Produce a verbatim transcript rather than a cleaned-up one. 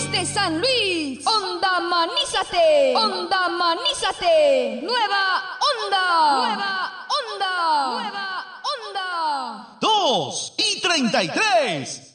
desde San Luis. Onda Manízate. Onda Manízate. Nueva onda. Nueva onda. Nueva onda. Dos y treinta y tres.